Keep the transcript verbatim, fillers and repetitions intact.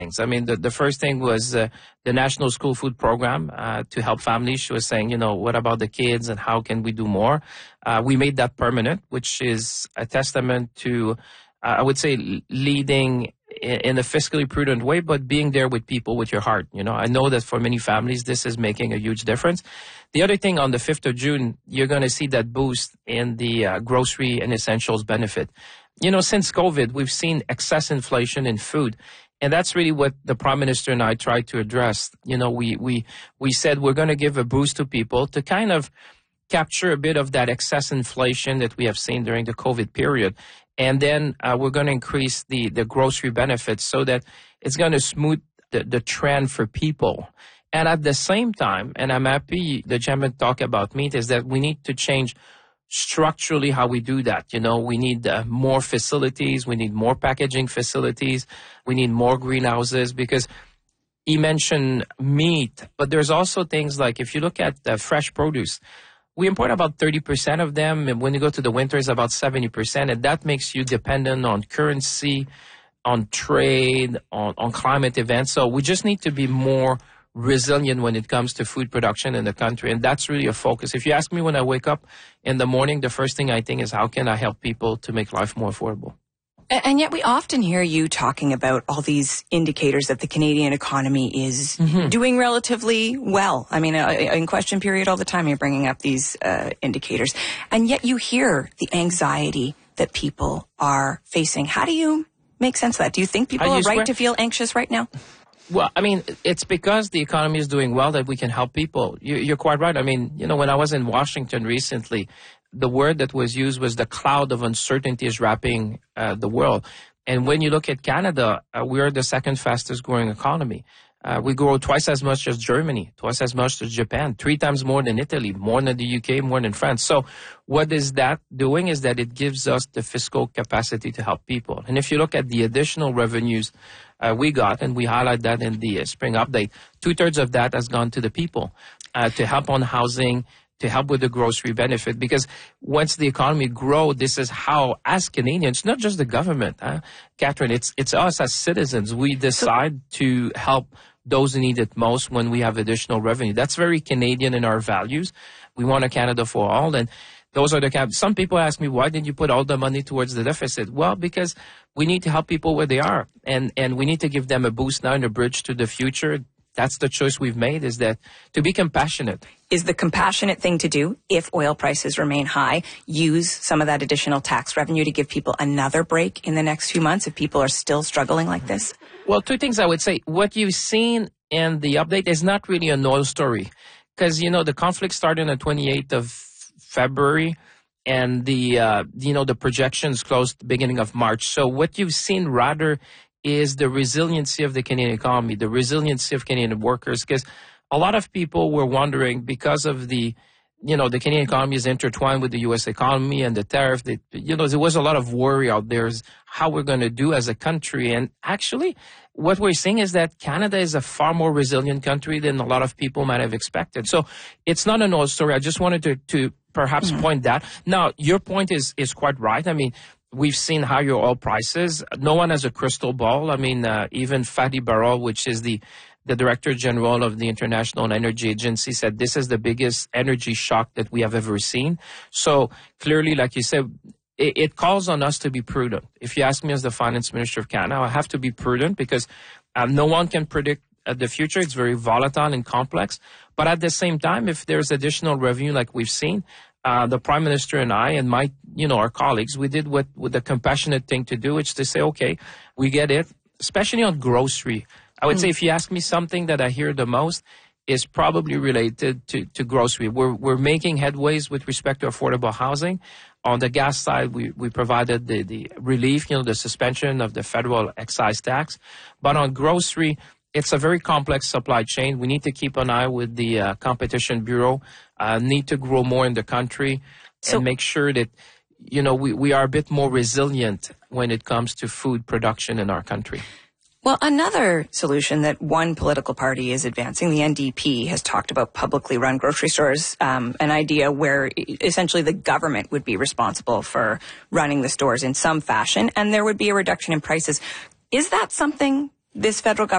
things. I mean, the, the first thing was uh, the National School Food Program uh, to help families. She was saying, you know, what about the kids and how can we do more? Uh, we made that permanent, which is a testament to, uh, I would say, leading in a fiscally prudent way, but being there with people with your heart. You know, I know that for many families, this is making a huge difference. The other thing, on the fifth of June, you're going to see that boost in the uh, grocery and essentials benefit. You know, since COVID, we've seen excess inflation in food. And that's really what the Prime Minister and I tried to address. You know, we, we, we said we're going to give a boost to people to kind of capture a bit of that excess inflation that we have seen during the COVID period. And then uh, we're going to increase the, the grocery benefits so that it's going to smooth the, the trend for people. And at the same time, and I'm happy the gentleman talked about meat, is that we need to change structurally how we do that. You know, we need uh, more facilities. We need more packaging facilities. We need more greenhouses, because he mentioned meat, but there's also things like, if you look at uh, fresh produce, we import about thirty percent of them, and when you go to the winter, it's about seventy percent, and that makes you dependent on currency, on trade, on, on climate events. So we just need to be more resilient when it comes to food production in the country, and that's really a focus. If you ask me when I wake up in the morning, the first thing I think is, how can I help people to make life more affordable? And yet we often hear you talking about all these indicators that the Canadian economy is mm-hmm. doing relatively well. I mean, in question period all the time, you're bringing up these uh, indicators. And yet you hear the anxiety that people are facing. How do you make sense of that? Do you think people are, are right swear? to feel anxious right now? Well, I mean, it's because the economy is doing well that we can help people. You're quite right. I mean, you know, when I was in Washington recently, the word that was used was the cloud of uncertainty is wrapping uh, the world. And when you look at Canada, uh, we are the second fastest growing economy. Uh, we grow twice as much as Germany, twice as much as Japan, three times more than Italy, more than the U K, more than France. So what is that doing is that it gives us the fiscal capacity to help people. And if you look at the additional revenues uh, we got, and we highlight that in the uh, spring update, two-thirds of that has gone to the people uh, to help on housing, to help with the grocery benefit, because once the economy grows, this is how, as Canadians, not just the government, huh? Catherine, it's it's us as citizens, we decide to help those who need it most when we have additional revenue. That's very Canadian in our values. We want a Canada for all, and those are the cap. Some people ask me, why didn't you put all the money towards the deficit? Well, because we need to help people where they are, and and we need to give them a boost now and a bridge to the future. That's the choice we've made, is that to be compassionate. Is the compassionate thing to do, if oil prices remain high, use some of that additional tax revenue to give people another break in the next few months if people are still struggling like this? Well, two things I would say. What you've seen in the update is not really an oil story, because, you know, the conflict started on the twenty-eighth of February, and the, uh, you know, the projections closed beginning of March. So what you've seen rather is the resiliency of the Canadian economy, the resiliency of Canadian workers, because a lot of people were wondering, because of the, you know, the Canadian economy is intertwined with the U S economy and the tariff, that, you know, there was a lot of worry out there is how we're going to do as a country. And actually, what we're seeing is that Canada is a far more resilient country than a lot of people might have expected. So it's not an old story. I just wanted to, to perhaps mm-hmm. point that. Now, your point is, is quite right. I mean, we've seen higher oil prices. No one has a crystal ball. I mean, uh, even Fatih Birol, which is the, the Director General of the International Energy Agency, said this is the biggest energy shock that we have ever seen. So clearly, like you said, it, it calls on us to be prudent. If you ask me as the Finance Minister of Canada, I have to be prudent, because um, no one can predict uh, the future. It's very volatile and complex. But at the same time, if there's additional revenue like we've seen, Uh, the Prime Minister and I and my, you know, our colleagues, we did what, what the compassionate thing to do, which is to say, okay, we get it, especially on grocery. I would mm. say if you ask me something that I hear the most is probably related to, to grocery. We're, we're making headways with respect to affordable housing. On the gas side, we, we provided the, the relief, you know, the suspension of the federal excise tax. But on grocery, it's a very complex supply chain. We need to keep an eye with the uh, Competition Bureau, uh, need to grow more in the country, so, and make sure that, you know, we, we are a bit more resilient when it comes to food production in our country. Well, another solution that one political party is advancing, the N D P, has talked about publicly run grocery stores, um, an idea where essentially the government would be responsible for running the stores in some fashion, and there would be a reduction in prices. Is that something this federal government